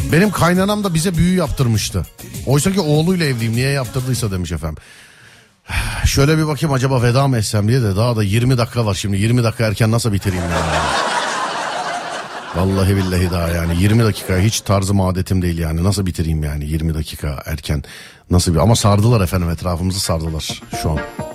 Benim kaynanam da bize büyü yaptırmıştı. Oysa ki oğluyla evliyim, niye yaptırdıysa demiş efendim. Şöyle bir bakayım acaba veda mı etsem diye de daha da 20 dakika var şimdi. 20 dakika erken nasıl bitireyim yani. Vallahi billahi daha yani 20 dakika hiç tarzım adetim değil yani. Nasıl bitireyim yani 20 dakika erken. Nasıl bir ama sardılar efendim, etrafımızı sardılar şu an.